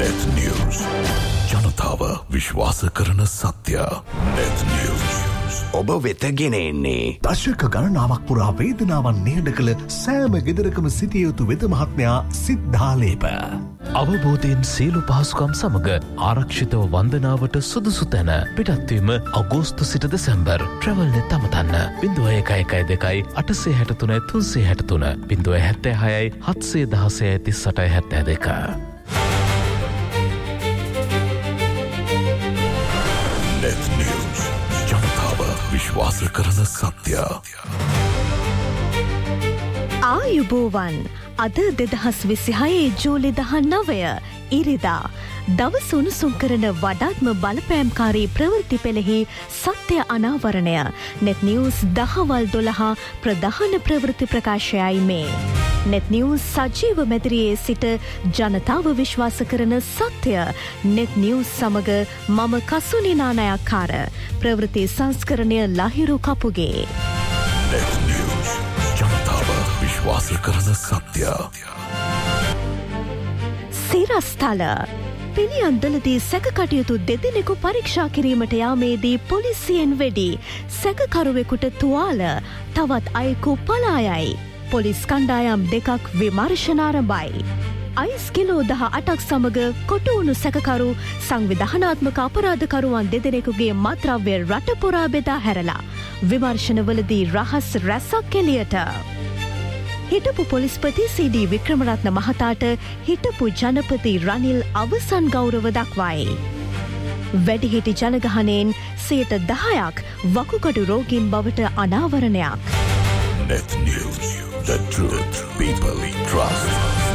Net News. ජනතාව විශ්වාස කරන සත්‍ය. Net News. ඔබ වෙත ගෙන එන්නේ දශක ගණනාවක් පුරා වේදනාවන් නිහඬ කළ සෑම ගෙදරකම සිටිය යුතු වෙද මහත්මයා සිද්ධාලේප. අවබෝධයෙන් සියලු පහසුකම් සමග ආරක්ෂිතව වන්දනාවට සුදුසු තැන පිටත්වීම අගෝස්තු සිට දෙසැම්බර් ට්‍රැවල්නෙත් අමතන්න 0111 863 363 076 Net News. ජනතාව විශ්වාස කරන සත්‍ය. ආයුබෝවන් අද 2026 ජූලි 19 ඉරිදා දවස උණුසුම් කරන වඩාත්ම බලපෑම්කාරී ප්‍රවෘත්ති පෙළෙහි සත්‍ය අනාවරණය. net news දහවල් 12 ප්‍රධාන ප්‍රවෘත්ති ප්‍රකාශයයි මේ. net news සජීව මැදිරියේ සිට ජනතාව විශ්වාස කරන සත්‍ය. net news සමග මම කසුනි නානායක්කාර. ප්‍රවෘත්ති සංස්කරණය ලහිරු කපුගේ. Net News. ජනතාව විශ්වාස කරන සත්‍ය. සිරස්තල පිළියන්දලදී සැකකටයුතු දෙදෙනෙකු පරීක්ෂා කිරීමට යාමේදී පොලිසියෙන් වෙඩි සැකකරුවෙකුට තුවාල තවත් අයෙකු පලායයි. පොලිස් කණ්ඩායම් දෙකක් විමර්ශනාරභයි. අයිස් කිලෝ 18ක් සමග කොටුවුණු සැකකරු සංවිධානාත්මක අපරාධකරුවන් දෙදෙනෙකුගේ මත්ද්‍රව්‍ය රටපුරා බෙදා හැරලා විමර්ශනවලදී රහස් රැසක් එළියට. හිටපු පොලිස්පති සීඩී වික්‍රමරත්න මහතාට හිටපු ජනපති රනිල් අවසන් ගෞරව දක්වයි. වැඩිහිටි ජනගහනයෙන් 10%ක් වකුගඩු රෝගීන් බවට අනාවරණයක්. Net News. The truth people trust.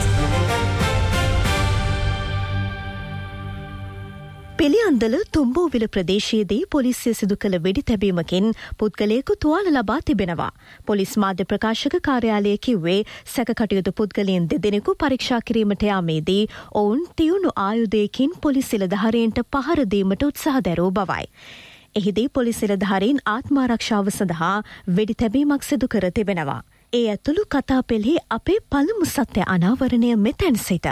Piliyandala Thumbowila ප්‍රදේශයේදී පොලිසිය සිදු කළ වෙඩි තැබීමකින් පුද්ගලයෙකු තුවාල ලබා තිබෙනවා. පොලිස් මාධ්‍ය ප්‍රකාශක කාර්යාලය කිව්වේ සැකකටයුතු පුද්ගලයන් දෙදෙනෙකු පරීක්ෂා කිරීමට යාමේදී ඔවුන් තියුණු ආයුධයකින් පොලිස් නිලධාරීන්ට පහර දීමට උත්සාහ දැරූ බවයි. එහිදී පොලිස් නිලධාරීන් ආත්මාරක්ෂාව සඳහා වෙඩි තැබීමක් සිදු කර තිබෙනවා. ඒ ඇතුළු කතා පෙළෙහි අපේ පළමු සත්‍ය අනාවරණය මෙතැන් සිට.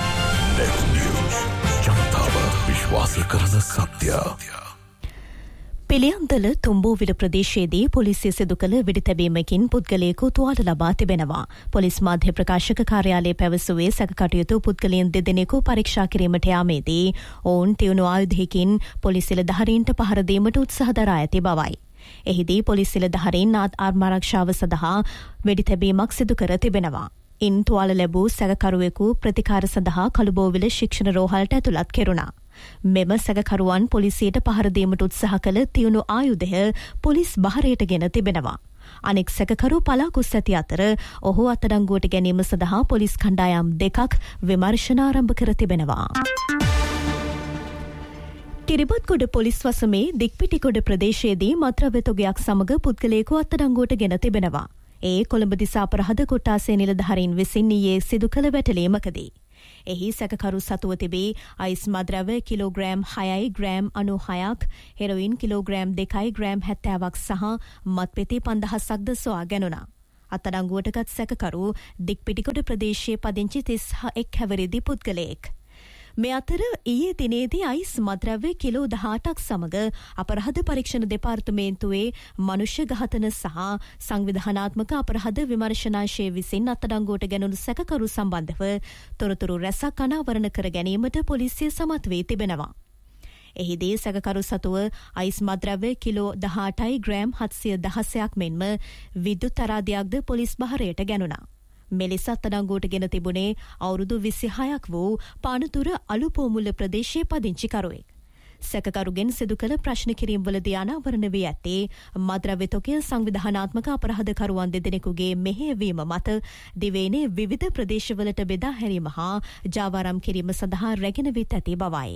විශ්වාස කරන සත්‍ය. පිළියන්දල තුම්බෝවිල ප්‍රදේශයේදී පොලිසිය සිදු කළ වෙඩි තැබීමකින් පුද්ගලයෙකු තුවාල ලබා තිබෙනවා. පොලිස් මාධ්‍ය ප්‍රකාශක කාර්යාලය පැවසුවේ සැකකටයුතු පුද්ගලයන් දෙදෙනෙකු පරීක්ෂා කිරීමට යාමේදී ඔවුන් තියුණු ආයුධයකින් පොලිස් නිලධාරීන්ට පහර දීමට උත්සාහ දරා ඇති බවයි. එහිදී පොලිස් නිලධාරීන් ආත්මාරක්ෂාව සඳහා වෙඩි තැබීමක් සිදු කර තිබෙනවා. ඉන් තුවාල ලැබූ සැකකරුවෙකු ප්‍රතිකාර සඳහා කළුබෝවිල ශික්ෂණ රෝහලට ඇතුළත් කෙරුණා. මෙම සැකකරුවන් පොලිසියට පහර දීමට උත්සාහ කළ තියුණු ආයුධය පොලිස් බහරයට ගෙන තිබෙනවා. අනෙක් සැකකරු පලා කුස් ඇති අතර ඔහු අත්අඩංගුවට ගැනීම සඳහා පොලිස් කණ්ඩායම් දෙකක් විමර්ශනාරම්භ කර තිබෙනවා. කිරිබත්ගොඩ පොලිස් වසමේ දික්පිටිගොඩ ප්‍රදේශයේදී මත්ද්‍රව්‍ය තොගයක් සමග පුද්ගලයෙකු අත්අඩංගුවට ගෙන තිබෙනවා. ඒ කොළඹ දිසා අපරාධ කොට්ටාසේ නිලධාරීන් විසින් ඊයේ සිදු කළ වැටලීමකදී එහි සැකකරු සතුව තිබී අයිස් මත්ද්‍රව්‍ය kilogram 6යි gram 96ක් heroin kilogram 2යි gram 70ක් සහ මත්පෙති 5000ක්ද සොයා ගැනුණා. අත්අඩංගුවටගත් සැකකරු දික්පිටිගොඩ ප්‍රදේශයේ පදිංචි 31 හැවිරිදි පුද්ගලයෙක්. මේ අතර ඊයේ දිනේදී අයිස් මත්ද්‍රව්‍ය කිලෝ 18ක් සමග අපරාධ පරීක්ෂණ දෙපාර්තමේන්තුවේ මනුෂ්‍ය ඝාතන සහ සංවිධානාත්මක අපරාධ විමර්ශනාංශය විසින් අත්අඩංගුවට ගැනුණු සැකකරු සම්බන්ධව තොරතුරු රැසක් අනාවරණ කර ගැනීමට පොලිසිය සමත් වී තිබෙනවා. එහිදී සැකකරු සතුව අයිස් මත්ද්‍රව්‍ය කිලෝ 18යි ග්‍රෑම් 716ක් මෙන්ම විද්‍යුත් තරාදියක්ද පොලිස් බහරයට ගැනුණා. මෙලෙස අත්අඩංගුවට ගෙන තිබුණේ අවුරුදු 26ක් වූ පානතුර අලුපෝමුල්ල ප්‍රදේශයේ පදිංචිකරුවෙක්. සැකකරුගෙන් සිදු කළ ප්‍රශ්න කිරීම්වලදී අනාවරණ වී ඇත්තේ මත්ද්‍රව්‍ය තොගය සංවිධානාත්මක අපරාධකරුවන් දෙදෙනෙකුගේ මෙහෙයවීම මත දිවයිනේ විවිධ ප්‍රදේශවලට බෙදා හැරීම හා ජාවාරම් කිරීම සඳහා රැගෙන විත් ඇති බවයි.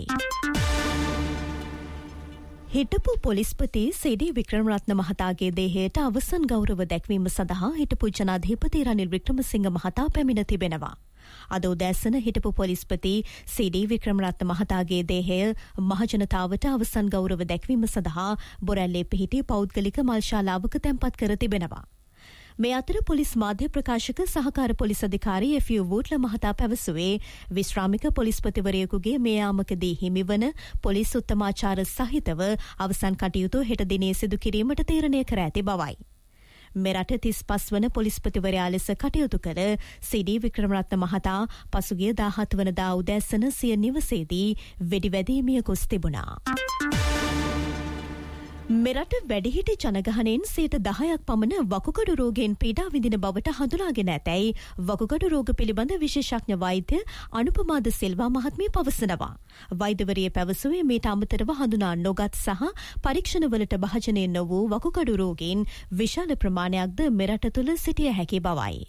හිටපු පොලිස්පති සීඩී වික්‍රමරත්න මහතාගේ දේහයට අවසන් ගෞරව දැක්වීම සඳහා හිටපු ජනාධිපති රනිල් වික්‍රමසිංහ මහතා පැමිණ තිබෙනවා. අද උදෑසන හිටපු පොලිස්පති සීඩී වික්‍රමරත්න මහතාගේ දේහය මහජනතාවට අවසන් ගෞරව දැක්වීම සඳහා බොරැල්ලේ පිහිටි පෞද්ගලික මල්ශාලාවක තැන්පත් කර තිබෙනවා. මේ අතර පොලිස් මාධ්‍ය ප්‍රකාශක සහකාර පොලිස් අධිකාරී F.U. වූට්ල මහතා පැවසුවේ විශ්‍රාමික පොලිස්පතිවරයෙකුගේ මේ යාමකදී හිමිවන පොලිස් උත්තමාචාර සහිතව අවසන් කටයුතු හෙට දිනේ සිදු කිරීමට තීරණය කර ඇති බවයි. මෙරට 35 වන පොලිස්පතිවරයා ලෙස කටයුතු කළ සී.ඩී. වික්‍රමරත්න මහතා පසුගිය 17 වනදා උදෑසන සිය නිවසේදී වෙඩිවැදීමිය ගොස් තිබුණා. මෙරට වැඩිහිටි ජනගහනයෙන් 10% පමණ වකුගඩු රෝගයෙන් පීඩා විඳින බවට හඳුනාගෙන ඇතැයි වකුගඩු රෝග පිළිබඳ විශේෂඥ වෛද්‍ය අනුපමාද සිල්වා මහත්මිය පවසනවා. වෛද්‍යවරිය පැවසුවේ මීට අමතරව හඳුනා නොගත් සහ පරීක්ෂණවලට භාජනය නො වූ වකුගඩු රෝගීන් විශාල ප්‍රමාණයක්ද මෙරට තුළ සිටිය හැකි බවයි.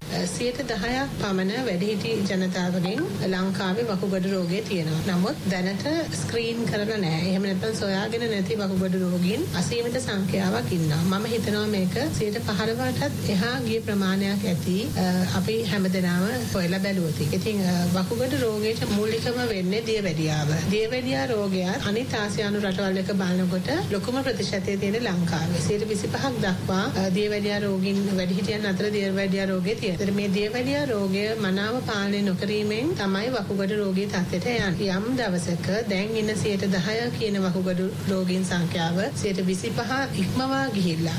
10% පමණ වැඩිහිටි ජනතාවගෙන් ලංකාවේ වකුගඩු රෝගය තියෙනවා. නමුත් දැනට ස්ක්‍රීන් කරලා නැහැ. එහෙම නැත්නම් සොයාගෙන නැති වකුගඩු රෝගීන් අසීමිත සංඛ්‍යාවක් ඉන්නවා. මම හිතනවා මේක 15%ටත් එහා ගිය ප්‍රමාණයක් ඇති. අපි හැමදෙනාම හොයලා බැලුවොත්. ඉතින් වකුගඩු රෝගයට මූලිකම වෙන්නේ දියවැඩියාව. දියවැඩියා රෝගය අනිත් ආසියානු රටවල් එක බලනකොට ලොකුම ප්‍රතිශතය තියෙන ලංකාවේ. 25% දක්වා දියවැඩියා රෝගීන් වැඩිහිටියන් අතර දියවැඩියා රෝගය තියෙනවා. මේ දියවැඩියා රෝගය මනාව පාලනය නොකිරීමෙන් තමයි වකුගඩු රෝගී තත්ත්වයට යන්නේ. යම් දවසක දැන් ඉන්න 10% කියන වකුගඩු රෝගීන් සංඛ්‍යාව 25% ඉක්මවා ගිහිල්ලා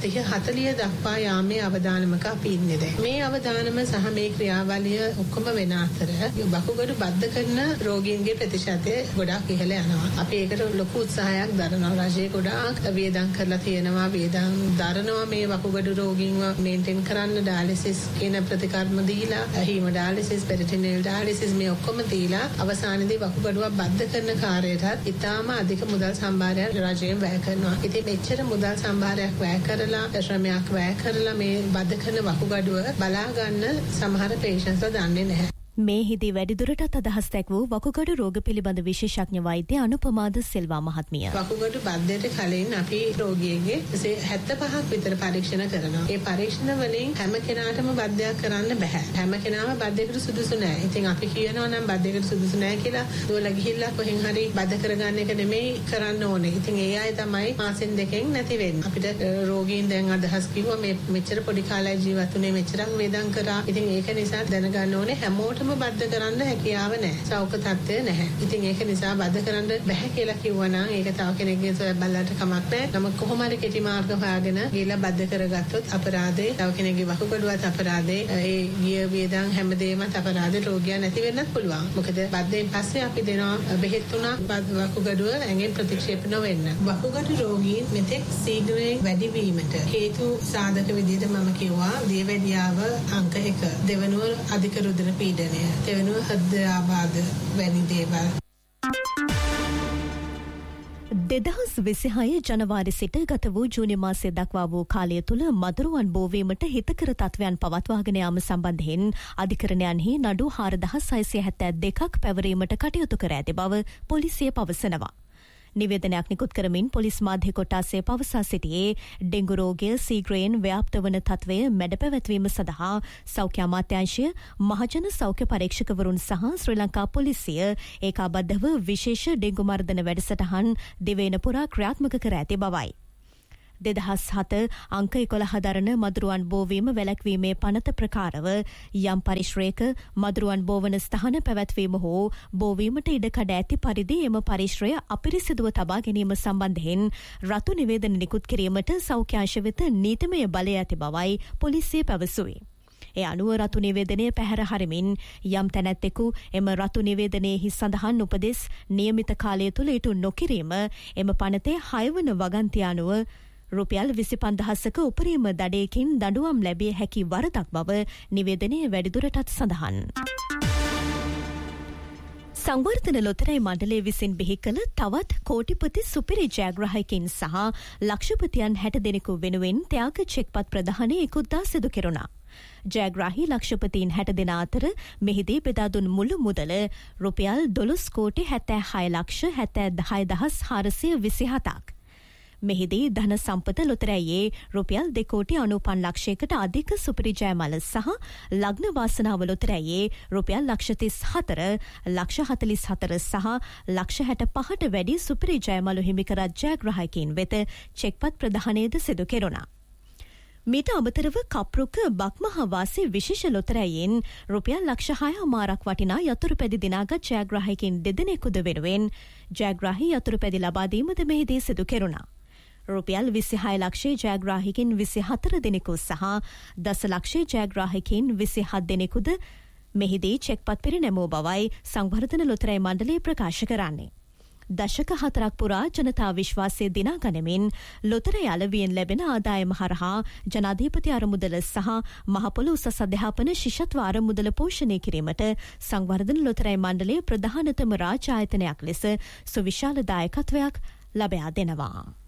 30-40 දක්වා යාමේ අවදානමක අපි ඉන්නේ දැන්. මේ අවදානම සහ මේ ක්‍රියාවලිය ඔක්කොම වෙන අතර වකුගඩු බද්ධ කරන රෝගීන්ගේ ප්‍රතිශතය ගොඩාක් ඉහළ යනවා. අපි ඒකට ලොකු උත්සාහයක් දරනවා. රජයේ ගොඩාක් වියදම් කරලා තියෙනවා. වියදම් දරනවා මේ වකුගඩු රෝගීන්ව මේන්ටේන් කරන්න ඩයලිසිස් කියන ප්‍රතිකර්ම දීලා හීමොඩයලිසිස් පෙරිටෝනියල් ඩයලිසිස් මේ ඔක්කොම දීලා අවසානයේදී වකුගඩුව බද්ධ කරන කාර්යයටත් ඉතාම අධික මුදල් සම්භාරයක් රජයෙන් වැය කරනවා. ඉතින් මෙච්චර මුදල් සම්භාරයක් වැය කරලා ශ්‍රමයක් වැය කරලා මේ බද්ධ කරන වකුගඩුව බලා ගන්න සමහර පේෂන්ට්ස්ලා දන්නේ නැහැ. මේ හිදී වැඩිදුරටත් අදහස් දැක් වූ වකුගඩු රෝග පිළිබඳ විශේෂඥ වෛද්‍ය අනුපමාද සිල්වා මහත්මිය. වකුගඩු බද්ධයට කලින් අපි රෝගියෙගේ 75ක් විතර පරීක්ෂණ කරනවා. ඒ පරීක්ෂණ වලින් හැම කෙනාටම බද්ධයක් කරන්න බෑ. හැම කෙනාම බද්ධයකට සුදුසු නෑ. ඉතින් අපි කියනවා නම් බද්ධයකට සුදුසු නෑ කියලා දුවලා ගිහිල්ලා කොහෙන් හරි බද්ධ කරගන්න එක නෙමෙයි කරන්න ඕනේ. ඉතින් ඒ අය තමයි මාසෙන් දෙකෙන් නැති වෙන්නේ. අපිට රෝගීන් දැන් අදහස් කිව්වා මේ මෙච්චර පොඩි කාලයක් ජීවත් වුණේ මෙච්චරක් වේදම් කරා. ඉතින් ඒක නිසා දැනගන්න ඕනේ හැමෝටම බද්ධ කරන්න හැකියාව නැහැ. සෞඛ්‍ය තත්ත්වය නැහැ. ඉතින් ඒක නිසා බද්ධ කරන්න බැහැ කියලා කිව්වනම් ඒක තව කෙනෙක්ගේ සොයා බලන්න කමක් නැහැ. නමුත් කොහොම හරි කෙටි මාර්ග හොයාගෙන ගිහලා බද්ධ කරගත්තොත් අපරාධේ, තව කෙනෙක්ගේ වකුගඩුවත් අපරාධේ, ඒ ගිය වේදන් හැමදේම අපරාධේ, රෝගියා නැති වෙන්නත් පුළුවන්. මොකද බද්ධයෙන් පස්සේ අපි දෙනවා බෙහෙත් තුනක් වකුගඩුව ඇඟෙන් ප්‍රතික්ෂේප නොවෙන්න. වකුගඩු රෝගීන් මෙතෙක් සීඝ්‍රයෙන් වැඩි වීමට හේතු සාධක විදිහට මම කිව්වා දියවැඩියාව අංක 1, දෙවනුව අධික රුධිර පීඩනය, තෙවනුව හෘදයාබාධ වැනි දේවල්. 2026 ජනවාරි සිට ගත වූ ජූනි මාසය දක්වා වූ කාලය තුළ මදුරුවන් බෝවීමට හිතකර තත්ත්වයන් පවත්වාගෙන යාම සම්බන්ධයෙන් අධිකරණයන්හි නඩු 4672ක් පැවරීමට කටයුතු කර ඇති බව පොලිසිය පවසනවා. නිවේදනයක් නිකුත් කරමින් පොලිස් මාධ්‍ය කොට්ටාසය පවසා සිටියේ ඩෙංගු රෝගය සීග්‍රයෙන් ව්‍යාප්ත වන තත්ත්වය මැඩ පැවැත්වීම සඳහා සෞඛ්‍ය අමාත්‍යාංශය, මහජන සෞඛ්‍ය පරීක්ෂකවරුන් සහ ශ්‍රී ලංකා පොලිසිය ඒකාබද්ධව විශේෂ ඩෙංගු මර්ධන වැඩසටහන් දිවයින පුරා ක්‍රියාත්මක කර ඇති බවයි. 2007 අංක 11 දරන මදුරුවන් බෝවීම වැළැක්වීමේ පනත ප්‍රකාරව යම් පරිශ්‍රයක මදුරුවන් බෝවන ස්ථාන පැවැත්වීම හෝ බෝවීමට ඉඩකඩ ඇති පරිදි එම පරිශ්‍රය අපිරිසිදුව තබා ගැනීම සම්බන්ධයෙන් රතු නිවේදන නිකුත් කිරීමට සෞඛ්‍යාංශ වෙත නීතිමය බලය ඇති බවයි පොලිසිය පැවසුවේ. ඒ අනුව රතු නිවේදනය පැහැර හරිමින් යම් තැනැත්තෙකු එම රතු නිවේදනයෙහි සඳහන් උපදෙස් නියමිත කාලය තුළ ඉටු නොකිරීම එම පනතේ 6 වන වගන්තිය අනුව රුපියල් 25,000ක උපරිම දඩයකින් දඬුවම් ලැබිය හැකි වරදක් බව නිවේදනයේ වැඩිදුරටත් සඳහන්. සංවර්ධන ලොතරැයි මණ්ඩලය විසින් බිහි කළ තවත් කෝටිපති සුපිරි ජයග්‍රාහකයින් සහ ලක්ෂපතියන් 60 දෙනෙකු වෙනුවෙන් ත්‍යාග චෙක්පත් ප්‍රදානය ඉකුත්දා සිදු කෙරුණා. ජයග්‍රාහී ලක්ෂපතීන් 60 දෙනා අතර මෙහිදී බෙදා දුන් මුළු මුදල රුපියල් 12,76,76,427ක්. මෙහිදී ධන සම්පත ලොතරැයියේ රුපියල් 2,95,00,000කට අධික සුපිරි ජයමල සහ ලග්න වාසනාව ලොතරැයියේ රුපියල් 1,34,44,44 සහ 1,65ට වැඩි සුපිරි ජයමලු හිමිකරත් ජයග්‍රාහකයින් වෙත චෙක්පත් ප්‍රදානයද සිදු කෙරුණා. මීට අමතරව කප්රුක බක්මහා වාසී විශේෂ ලොතරැයින් රුපියල් ලක්ෂ 6 මාරක් වටිනා යතුරු පැදි දිනාගත් ජයග්‍රාහකයින් දෙදෙනෙකුද වෙනුවෙන් ජයග්‍රාහී යතුරු පැදි ලබා දීමද මෙහිදී සිදු කෙරුණා. රුපියල් 26 ලක්ෂයේ ජයග්‍රාහකයින් 24 දෙනෙකු සහ දසලක්ෂයේ ජයග්‍රාහකයින් 27 දෙනෙකුද මෙහිදී චෙක්පත් පිරිනැමූ බවයි සංවර්ධන ලොතරැයි මණ්ඩලය ප්‍රකාශ කරන්නේ. දශක 4ක් පුරා ජනතා විශ්වාසය දිනා ගනිමින් ලොතරැයි අලවියෙන් ලැබෙන ආදායම හරහා ජනාධිපති අරමුදල සහ මහපොළ උසස් අධ්‍යාපන ශිෂ්‍යත්ව අරමුදල පෝෂණය කිරීමට සංවර්ධන ලොතරැයි මණ්ඩලයේ ප්‍රධානතම රාජ්‍ය ආයතනයක් ලෙස සුවිශාල දායකත්වයක් ලබා දෙනවා.